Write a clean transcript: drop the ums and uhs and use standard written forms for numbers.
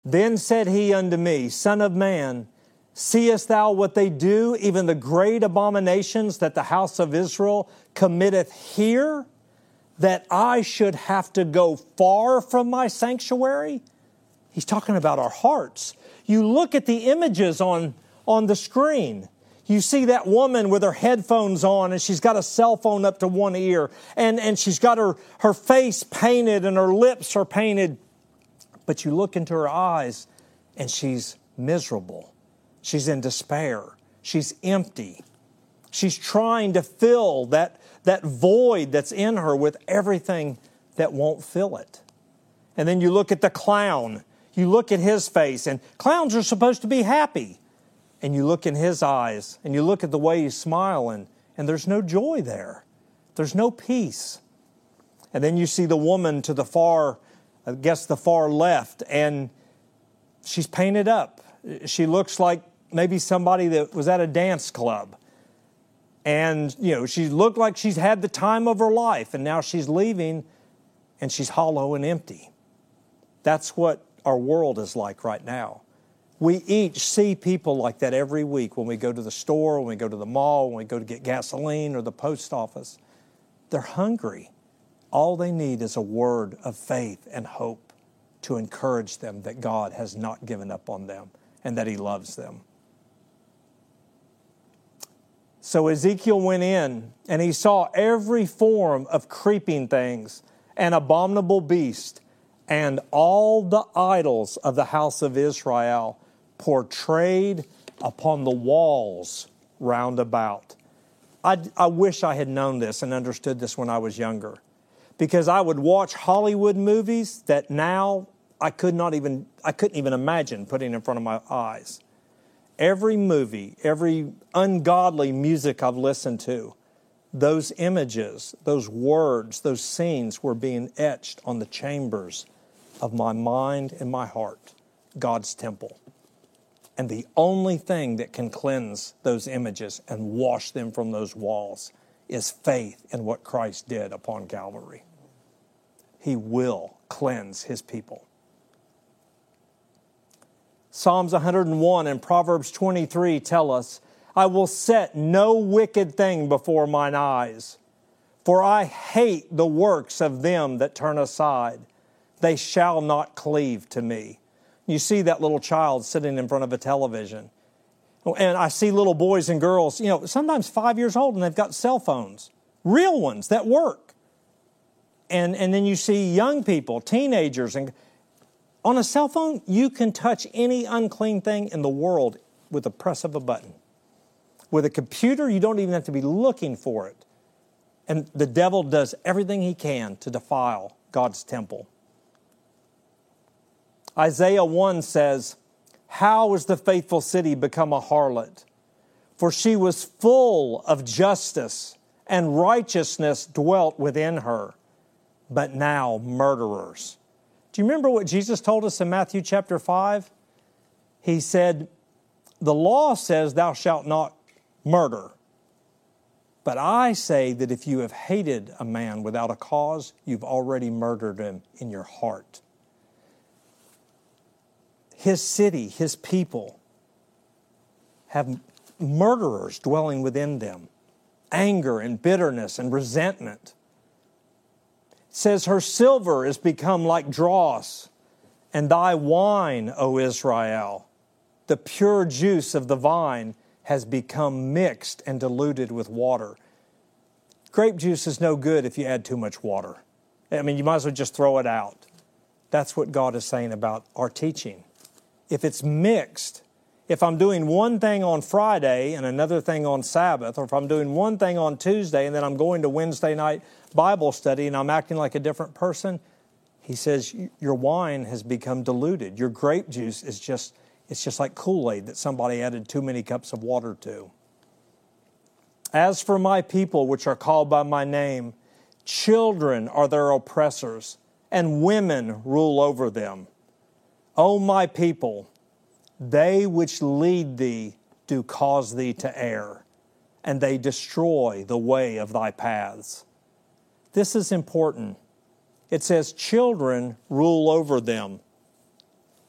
Then said he unto me, Son of man, seest thou what they do, even the great abominations that the house of Israel committeth here, that I should have to go far from my sanctuary? He's talking about our hearts. You look at the images on the screen. You see that woman with her headphones on, and she's got a cell phone up to one ear, and she's got her face painted and her lips are painted. But you look into her eyes, and she's miserable. She's in despair. She's empty. She's trying to fill that void that's in her with everything that won't fill it. And then you look at the clown. You look at his face, and clowns are supposed to be happy. And you look in his eyes, and you look at the way he's smiling, and there's no joy there. There's no peace. And then you see the woman to the far left, and she's painted up. She looks like maybe somebody that was at a dance club. And, she looked like she's had the time of her life, and now she's leaving, and she's hollow and empty. That's what our world is like right now. We each see people like that every week when we go to the store, when we go to the mall, when we go to get gasoline or the post office. They're hungry. All they need is a word of faith and hope to encourage them that God has not given up on them and that He loves them. So Ezekiel went in and he saw every form of creeping things and abominable beast and all the idols of the house of Israel portrayed upon the walls round about. I wish I had known this and understood this when I was younger, because I would watch Hollywood movies that now I couldn't even imagine putting in front of my eyes. Every movie, every ungodly music I've listened to, those images, those words, those scenes were being etched on the chambers of my mind and my heart, God's temple. And the only thing that can cleanse those images and wash them from those walls is faith in what Christ did upon Calvary. He will cleanse His people. Psalms 101 and Proverbs 23 tell us, I will set no wicked thing before mine eyes, for I hate the works of them that turn aside. They shall not cleave to me. You see that little child sitting in front of a television. And I see little boys and girls, sometimes 5 years old, and they've got cell phones, real ones that work. And then you see young people, teenagers, and on a cell phone, you can touch any unclean thing in the world with the press of a button. With a computer, you don't even have to be looking for it. And the devil does everything he can to defile God's temple. Isaiah 1 says, how is the faithful city become a harlot? For she was full of justice, and righteousness dwelt within her. But now murderers. Do you remember what Jesus told us in Matthew chapter 5? He said, the law says thou shalt not murder. But I say that if you have hated a man without a cause, you've already murdered him in your heart. His city, His people, have murderers dwelling within them. Anger and bitterness and resentment. It says, her silver is become like dross, and thy wine, O Israel, the pure juice of the vine, has become mixed and diluted with water. Grape juice is no good if you add too much water. You might as well just throw it out. That's what God is saying about our teaching. If it's mixed, if I'm doing one thing on Friday and another thing on Sabbath, or if I'm doing one thing on Tuesday and then I'm going to Wednesday night Bible study and I'm acting like a different person, He says your wine has become diluted. Your grape juice is just like Kool-Aid that somebody added too many cups of water to. As for my people which are called by my name, children are their oppressors, and women rule over them. O my people, they which lead thee do cause thee to err, and they destroy the way of thy paths. This is important. It says children rule over them.